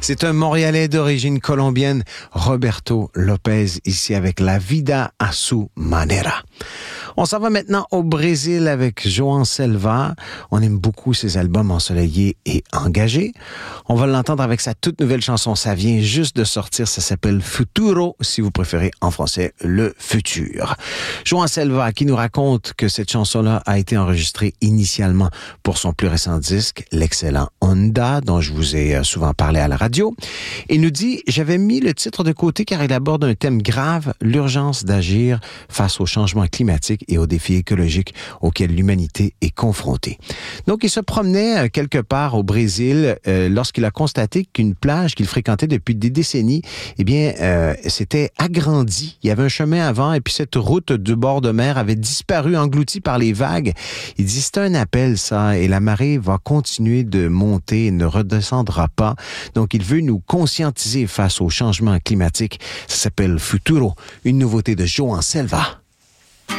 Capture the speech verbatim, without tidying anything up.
C'est un Montréalais d'origine colombienne, Roberto Lopez, ici avec La Vida a su manera. On s'en va maintenant au Brésil avec João Selva. On aime beaucoup ses albums ensoleillés et engagés. On va l'entendre avec sa toute nouvelle chanson. Ça vient juste de sortir. Ça s'appelle Futuro, si vous préférez en français, le futur. João Selva qui nous raconte que cette chanson-là a été enregistrée initialement pour son plus récent disque, l'excellent Onda, dont je vous ai souvent parlé à la radio. Il nous dit « J'avais mis le titre de côté car il aborde un thème grave, l'urgence d'agir face au changement climatique et aux défis écologiques auxquels l'humanité est confrontée. » Donc, il se promenait quelque part au Brésil euh, lorsqu'il a constaté qu'une plage qu'il fréquentait depuis des décennies, eh bien, euh, s'était agrandie. Il y avait un chemin avant et puis cette route du bord de mer avait disparu, engloutie par les vagues. Il dit, c'est un appel, ça, et la marée va continuer de monter et ne redescendra pas. Donc, il veut nous conscientiser face au changement climatique. Ça s'appelle Futuro, une nouveauté de João Selva.